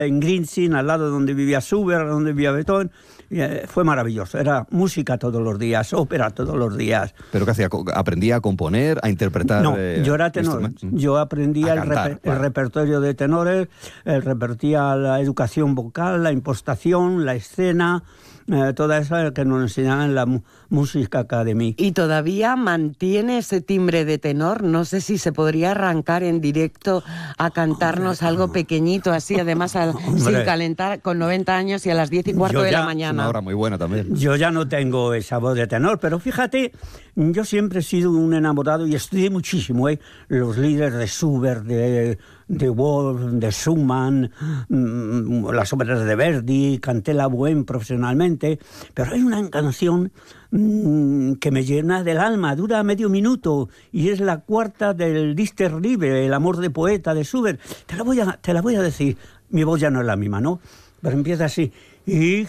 en Grinzing, al lado donde vivía Schubert, donde vivía Beethoven. Fue maravilloso, era música todos los días, ópera todos los días. ¿Pero qué hacía? ¿Aprendía a componer, a interpretar? No, yo era tenor. Yo aprendía el repertorio de tenores, repetía la educación vocal, la impostación, la escena, toda esa que nos enseñaban en la Music Academy. ¿Y todavía mantiene ese timbre de tenor? No sé si se podría arrancar en directo a cantarnos algo pequeñito, así, además sin calentar, con 90 años y a las 10:15 de la mañana. Una hora muy buena también. Yo ya no tengo esa voz de tenor, pero fíjate, yo siempre he sido un enamorado y estudié muchísimo, los líderes de Schubert, de Wolf, de Schumann, las óperas de Verdi, canté la Bohème profesionalmente, pero hay una canción que me llena del alma, dura medio minuto y es la cuarta del Dichter Liebe, el amor de poeta de Schubert. Te la voy a decir, mi voz ya no es la misma, ¿no? Pero empieza así: Ich